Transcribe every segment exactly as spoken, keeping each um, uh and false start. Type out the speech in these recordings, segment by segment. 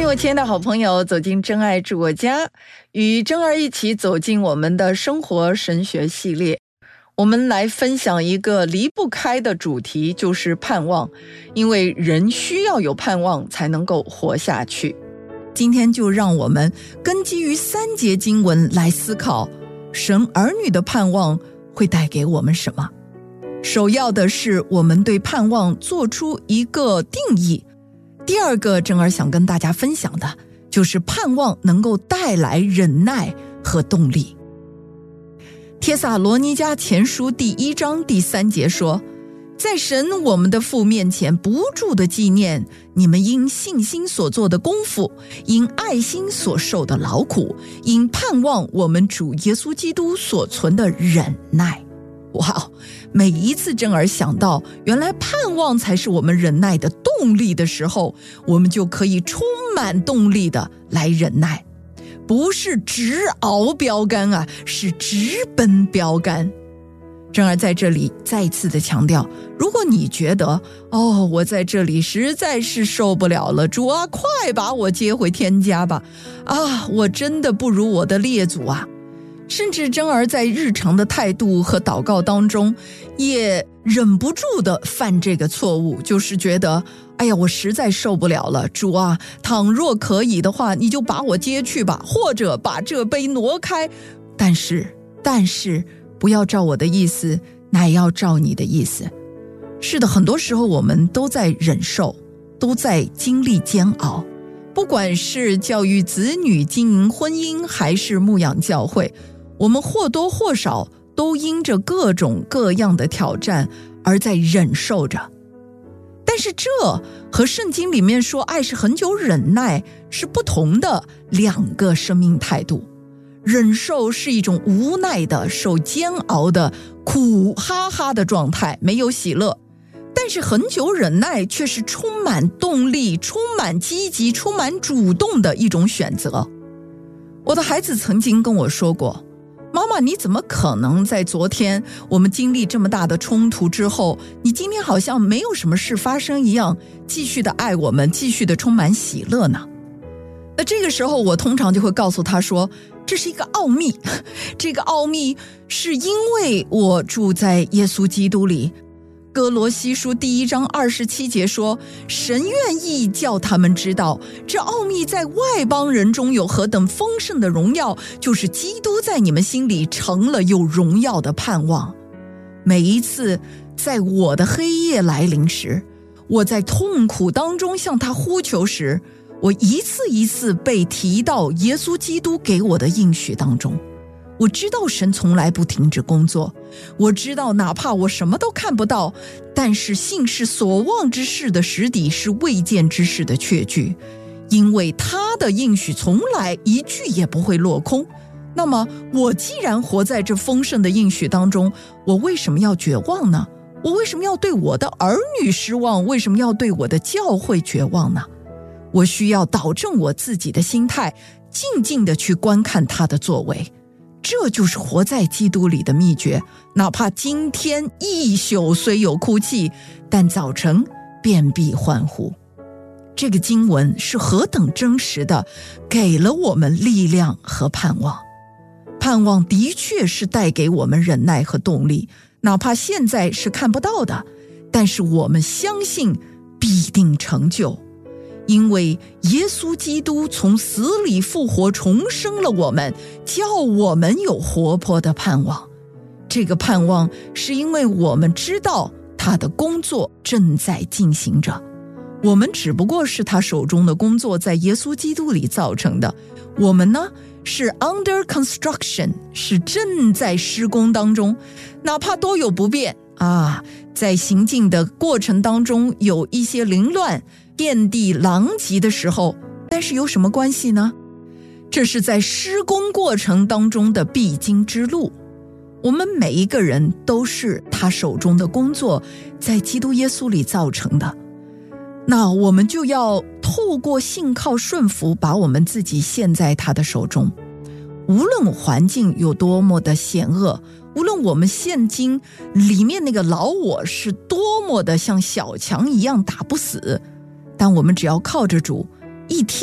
迎我亲爱的好朋友走进真爱住我家，与真儿一起走进我们的生活神学系列。我们来分享一个离不开的主题，就是盼望，因为人需要有盼望才能够活下去。今天就让我们根基于三节经文来思考，神儿女的盼望会带给我们什么。首要的是我们对盼望做出一个定义。第二个真儿想跟大家分享的就是盼望能够带来忍耐和动力。帖撒罗尼迦前书第一章第三节说，在神我们的父面前不住的纪念你们因信心所做的功夫，因爱心所受的劳苦，因盼望我们主耶稣基督所存的忍耐。哇，每一次真儿想到原来盼望才是我们忍耐的动力的时候，我们就可以充满动力的来忍耐，不是直熬标杆啊，是直奔标杆。真儿在这里再次的强调，如果你觉得哦，我在这里实在是受不了了，主啊，快把我接回天家吧，啊，我真的不如我的列祖啊。甚至真儿在日常的态度和祷告当中也忍不住的犯这个错误，就是觉得哎呀，我实在受不了了，主啊，倘若可以的话，你就把我接去吧，或者把这杯挪开，但是但是不要照我的意思，乃要照你的意思。是的，很多时候我们都在忍受，都在经历煎熬，不管是教育子女、经营婚姻，还是牧养教会，我们或多或少都因着各种各样的挑战而在忍受着。但是这和圣经里面说爱是恒久忍耐是不同的两个生命态度。忍受是一种无奈的、受煎熬的、苦哈哈的状态，没有喜乐。但是恒久忍耐却是充满动力、充满积极、充满主动的一种选择。我的孩子曾经跟我说过，妈妈，你怎么可能在昨天我们经历这么大的冲突之后，你今天好像没有什么事发生一样，继续的爱我们，继续的充满喜乐呢？那这个时候我通常就会告诉他说，这是一个奥秘，这个奥秘是因为我住在耶稣基督里。哥罗西书第一章二十七节说，神愿意叫他们知道，这奥秘在外邦人中有何等丰盛的荣耀，就是基督在你们心里成了有荣耀的盼望。每一次在我的黑夜来临时，我在痛苦当中向他呼求时，我一次一次被提到耶稣基督给我的应许当中。我知道神从来不停止工作，我知道哪怕我什么都看不到，但是信是所望之事的实底，是未见之事的确据，因为他的应许从来一句也不会落空。那么我既然活在这丰盛的应许当中，我为什么要绝望呢？我为什么要对我的儿女失望？为什么要对我的教会绝望呢？我需要导正我自己的心态，静静地去观看他的作为。这就是活在基督里的秘诀，哪怕今天一宿虽有哭泣，但早晨便必欢呼。这个经文是何等真实的，给了我们力量和盼望。盼望的确是带给我们忍耐和动力，哪怕现在是看不到的，但是我们相信必定成就。因为耶稣基督从死里复活重生了我们，叫我们有活泼的盼望。这个盼望是因为我们知道他的工作正在进行着，我们只不过是他手中的工作在耶稣基督里造成的，我们呢是 under construction， 是正在施工当中，哪怕多有不便啊，在行进的过程当中有一些凌乱遍地狼藉的时候，但是有什么关系呢？这是在施工过程当中的必经之路。我们每一个人都是他手中的工作，在基督耶稣里造成的。那我们就要透过信靠顺服，把我们自己献在他的手中。无论环境有多么的险恶，无论我们现今里面那个老我是多么的像小强一样打不死，但我们只要靠着主，一天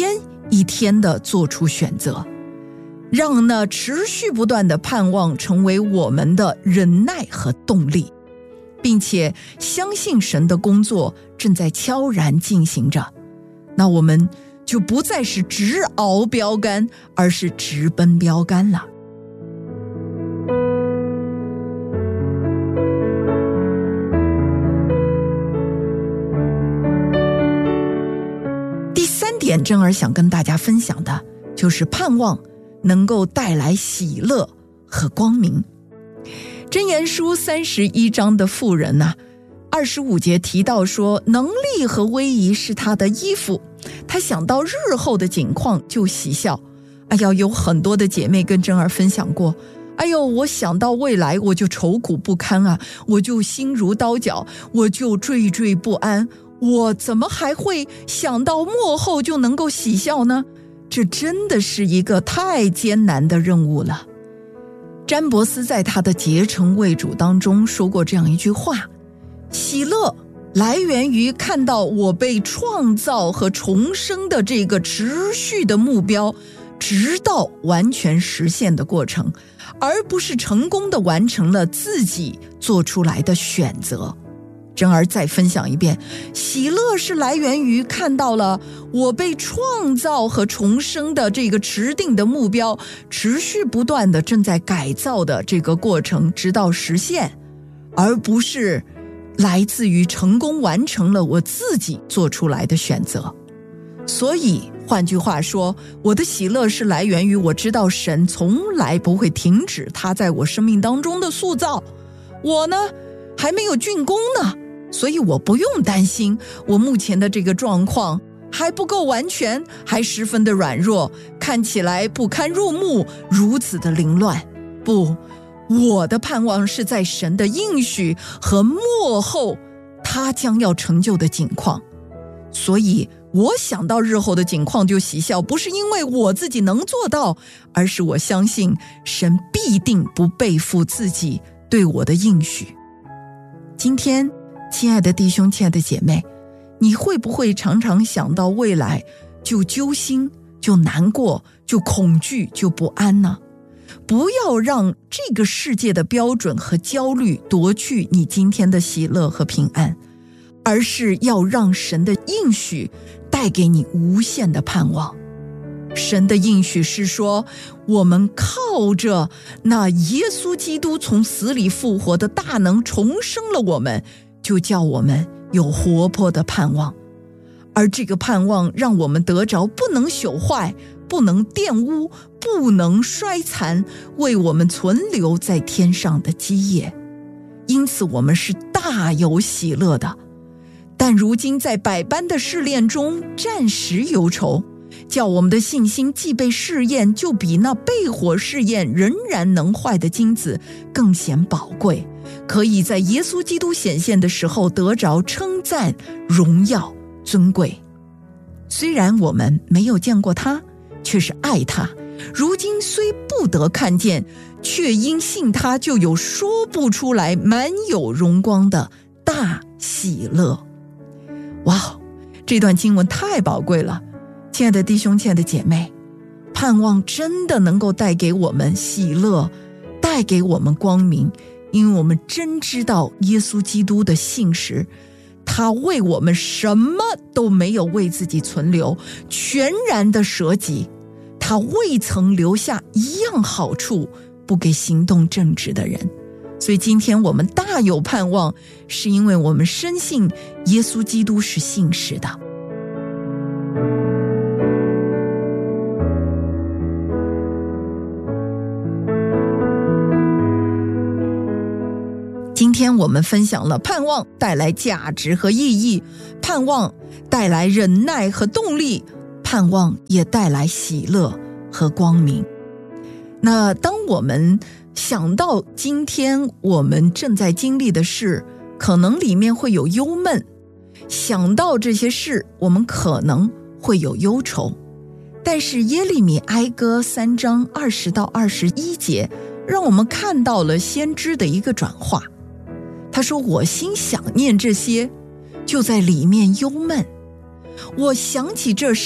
一天的做出选择，让那持续不断的盼望成为我们的忍耐和动力，并且相信神的工作正在悄然进行着，那我们就不再是直熬标杆，而是直奔标杆了。第三点，珍儿想跟大家分享的就是盼望能够带来喜乐和光明。箴言书三十一章的妇人啊，二十五节提到说，能力和威仪是他的衣服，他想到日后的景况就喜笑。哎呀，有很多的姐妹跟珍儿分享过，哎呦，我想到未来我就愁苦不堪啊，我就心如刀绞，我就惴惴不安，我怎么还会想到末后就能够喜笑呢？这真的是一个太艰难的任务了。詹伯斯在他的结成为主当中说过这样一句话，喜乐来源于看到我被创造和重生的这个持续的目标，直到完全实现的过程，而不是成功的完成了自己做出来的选择。珍儿再分享一遍，喜乐是来源于看到了我被创造和重生的这个持定的目标，持续不断的正在改造的这个过程，直到实现，而不是来自于成功完成了我自己做出来的选择。所以换句话说，我的喜乐是来源于我知道神从来不会停止他在我生命当中的塑造，我呢还没有竣工呢，所以我不用担心我目前的这个状况还不够完全，还十分的软弱，看起来不堪入目，如此的凌乱。不，我的盼望是在神的应许和末后他将要成就的景况。所以我想到日后的景况就喜笑，不是因为我自己能做到，而是我相信神必定不背负自己对我的应许。今天亲爱的弟兄亲爱的姐妹，你会不会常常想到未来就揪心，就难过，就恐惧，就不安呢？不要让这个世界的标准和焦虑夺去你今天的喜乐和平安，而是要让神的应许带给你无限的盼望。神的应许是说，我们靠着那耶稣基督从死里复活的大能重生了我们，就叫我们有活泼的盼望。而这个盼望让我们得着不能朽坏，不能玷污，不能衰残，为我们存留在天上的基业。因此我们是大有喜乐的。但如今在百般的试炼中暂时忧愁，叫我们的信心既被试验，就比那被火试验仍然能坏的金子更显宝贵，可以在耶稣基督显现的时候得着称赞、荣耀、尊贵。虽然我们没有见过他，却是爱他，如今虽不得看见，却因信他就有说不出来满有荣光的大喜乐。哇，这段经文太宝贵了。亲爱的弟兄亲爱的姐妹，盼望真的能够带给我们喜乐，带给我们光明，因为我们真知道耶稣基督的信实，他为我们什么都没有为自己存留，全然的舍己，他未曾留下一样好处不给行动正直的人。所以今天我们大有盼望，是因为我们深信耶稣基督是信实的。今天我们分享了盼望带来价值和意义，盼望带来忍耐和动力，盼望也带来喜乐和光明。那当我们想到今天我们正在经历的事，可能里面会有忧闷，想到这些事，我们可能会有忧愁。但是耶利米哀歌三章二十到二十一节，让我们看到了先知的一个转化。他说，我心想念这些，就在里面忧闷。我想起这事，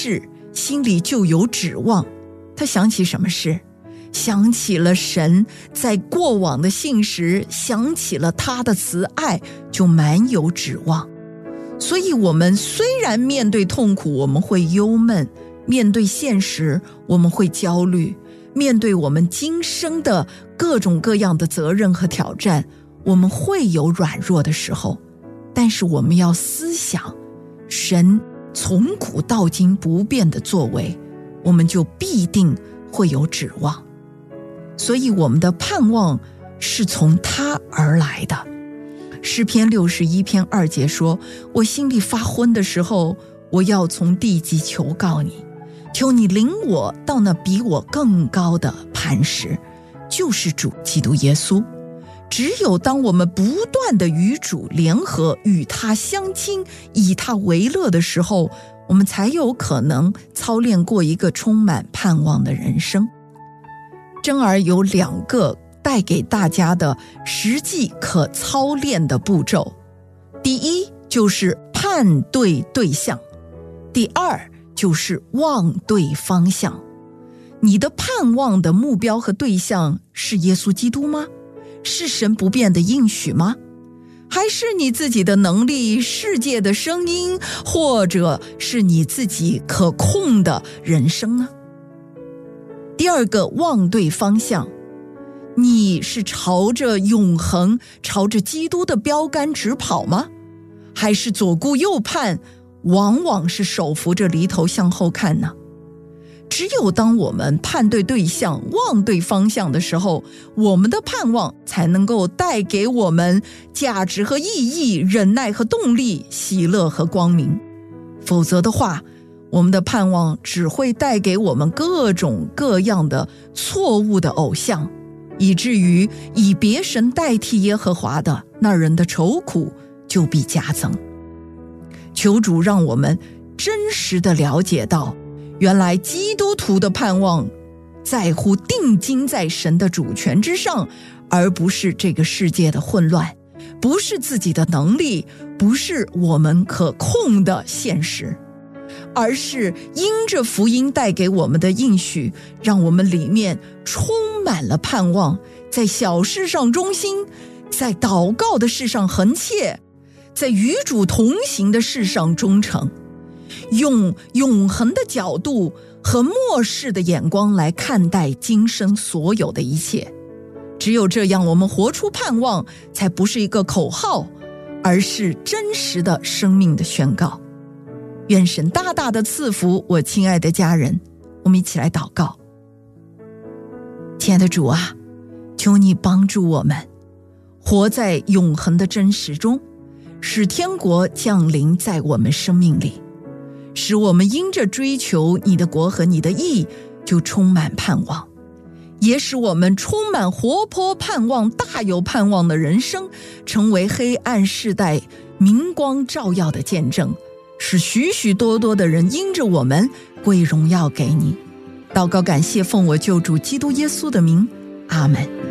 心里就有指望。他想起什么事？想起了神在过往的信实，想起了他的慈爱，就满有指望。所以我们虽然面对痛苦我们会忧闷，面对现实我们会焦虑，面对我们今生的各种各样的责任和挑战，我们会有软弱的时候，但是我们要思想神从古到今不变的作为，我们就必定会有指望。所以我们的盼望是从他而来的。诗篇六十一篇二节说，我心里发昏的时候，我要从地极求告你，求你领我到那比我更高的磐石，就是主基督耶稣。只有当我们不断地与主联合，与他相亲，以他为乐的时候，我们才有可能操练过一个充满盼望的人生。珍儿有两个带给大家的实际可操练的步骤，第一就是盼对对象，第二就是望对方向。你的盼望的目标和对象是耶稣基督吗？是神不变的应许吗？还是你自己的能力、世界的声音，或者是你自己可控的人生呢？第二个，望对方向，你是朝着永恒，朝着基督的标杆直跑吗？还是左顾右盼，往往是手扶着犁头向后看呢？只有当我们盼对对象，望对方向的时候，我们的盼望才能够带给我们价值和意义、忍耐和动力、喜乐和光明。否则的话，我们的盼望只会带给我们各种各样的错误的偶像，以至于以别神代替耶和华的那人的愁苦就必加增。求主让我们真实地了解到，原来基督徒的盼望在乎定睛在神的主权之上，而不是这个世界的混乱，不是自己的能力，不是我们可控的现实，而是因着福音带给我们的应许，让我们里面充满了盼望，在小事上忠心，在祷告的事上恒切，在与主同行的事上忠诚，用永恒的角度和末世的眼光来看待今生所有的一切。只有这样，我们活出盼望，才不是一个口号，而是真实的生命的宣告。愿神大大的赐福我亲爱的家人，我们一起来祷告。亲爱的主啊，求你帮助我们活在永恒的真实中，使天国降临在我们生命里，使我们因着追求你的国和你的义，就充满盼望，也使我们充满活泼盼望、大有盼望的人生，成为黑暗世代明光照耀的见证，使许许多多的人因着我们归荣耀给你。祷告感谢，奉我救主基督耶稣的名，阿们。